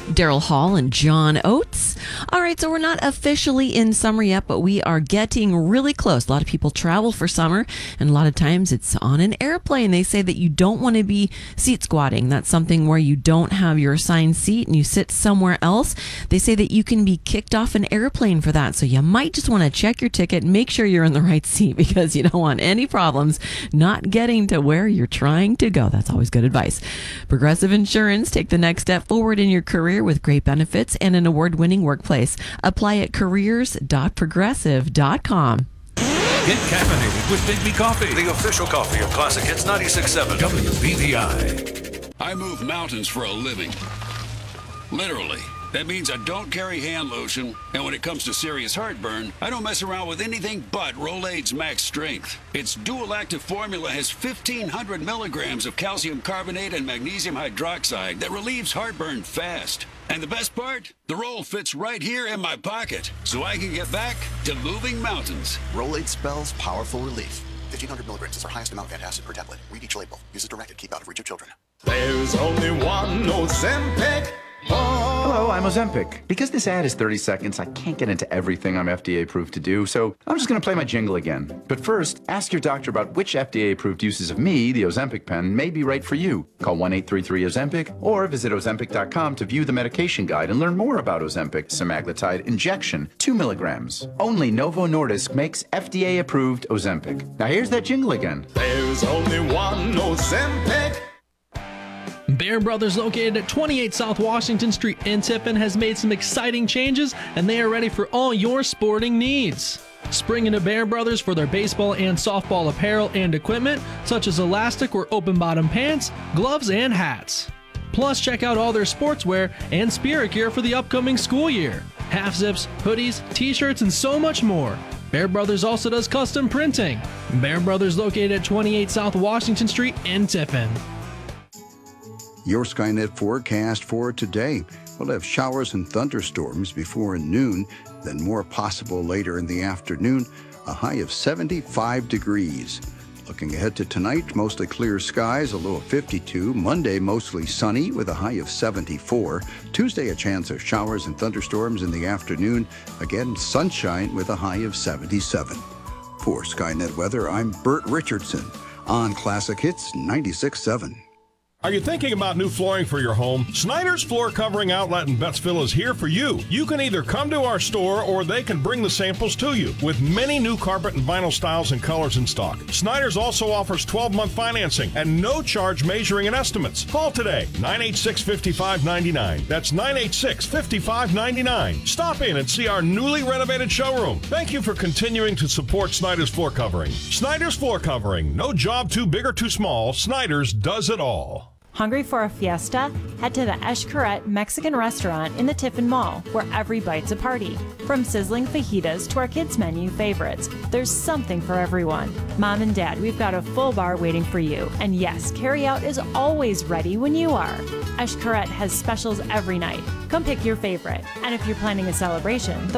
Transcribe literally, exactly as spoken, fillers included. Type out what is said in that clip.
Daryl Hall and John Oates. All right, so we're not officially in summer yet, but we are getting really close. A lot of people travel for summer, and a lot of times it's on an airplane. They say that you don't want to be seat squatting. That's something where you don't have your assigned seat and you sit somewhere else. They say that you can be kicked off an airplane for that, so you might just want to check your ticket, make sure you're in the right seat, because you don't want any problems not getting to where you're trying to go. That's always good advice. Progressive Insurance, take the next step forward in your career with great benefits and an award-winning workplace. Apply at careers dot progressive dot com. Get caffeinated with Big B Coffee, the official coffee of Classic Hits ninety-six point seven W B V I. I move mountains for a living. Literally. That means I don't carry hand lotion, and when it comes to serious heartburn, I don't mess around with anything but Rolaids Max Strength. Its dual-active formula has fifteen hundred milligrams of calcium carbonate and magnesium hydroxide that relieves heartburn fast. And the best part? The roll fits right here in my pocket, so I can get back to moving mountains. Rolaids spells powerful relief. fifteen hundred milligrams is our highest amount of antacid per tablet. Read each label. Use as directed. Keep out of reach of children. There's only one Ozempic. Hello, I'm Ozempic. Because this ad is thirty seconds, I can't get into everything I'm F D A approved to do, so I'm just going to play my jingle again. But first, ask your doctor about which F D A approved uses of me, the Ozempic pen, may be right for you. Call one eight three three Ozempic or visit ozempic dot com to view the medication guide and learn more about Ozempic semaglutide injection, two milligrams. Only Novo Nordisk makes F D A approved Ozempic. Now here's that jingle again. There's only one Ozempic. Bear Brothers, located at twenty-eight South Washington Street in Tiffin, has made some exciting changes, and they are ready for all your sporting needs. Spring into Bear Brothers for their baseball and softball apparel and equipment, such as elastic or open bottom pants, gloves, and hats. Plus, check out all their sportswear and spirit gear for the upcoming school year. Half zips, hoodies, t-shirts, and so much more. Bear Brothers also does custom printing. Bear Brothers, located at twenty-eight South Washington Street in Tiffin. Your Skynet forecast for today. We'll have showers and thunderstorms before noon, then more possible later in the afternoon, a high of seventy-five degrees. Looking ahead to tonight, mostly clear skies, a low of fifty-two. Monday, mostly sunny with a high of seventy-four. Tuesday, a chance of showers and thunderstorms in the afternoon. Again, sunshine with a high of seventy-seven. For Skynet Weather, I'm Bert Richardson on Classic Hits ninety-six point seven. Are you thinking about new flooring for your home? Snyder's Floor Covering Outlet in Bettsville is here for you. You can either come to our store or they can bring the samples to you with many new carpet and vinyl styles and colors in stock. Snyder's also offers twelve-month financing and no charge measuring and estimates. Call today, nine eight six, five five nine nine. That's nine eight six, five five nine nine. Stop in and see our newly renovated showroom. Thank you for continuing to support Snyder's Floor Covering. Snyder's Floor Covering. No job too big or too small. Snyder's does it all. Hungry for a fiesta? Head to the Eshkaret Mexican restaurant in the Tiffin Mall, where every bite's a party. From sizzling fajitas to our kids' menu favorites, there's something for everyone. Mom and Dad, we've got a full bar waiting for you. And yes, carryout is always ready when you are. Eshkaret has specials every night. Come pick your favorite. And if you're planning a celebration, the